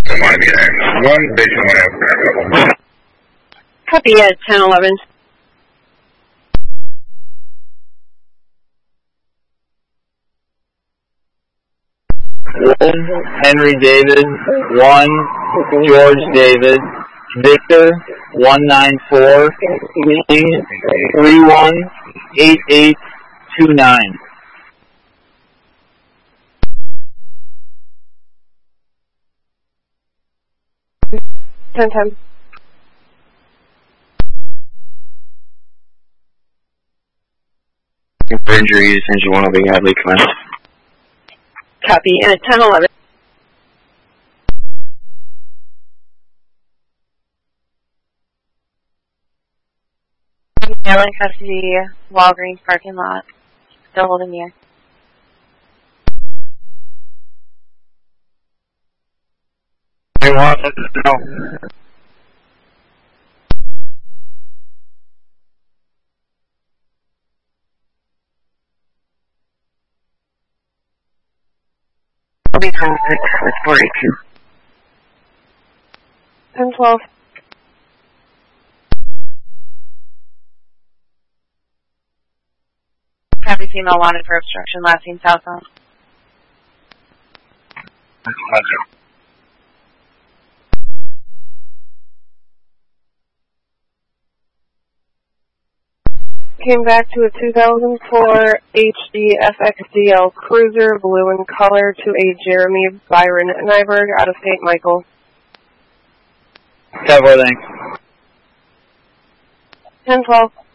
1, station 1. Copy at 1011. Henry David, 1, George David, Victor, 194, 318829. Ten. For injuries, engine 1 will be Hadley commenced. Copy at 1011. Maryland custody, Walgreens parking lot. Still holding here. No. I'll be calling it 42. 1012. Copy, female wanted for obstruction, last seen southbound. Came back to a 2004 HD FXDL Cruiser, blue in color, to a Jeremy Byron Nyberg out of St. Michael. Everything. 1012.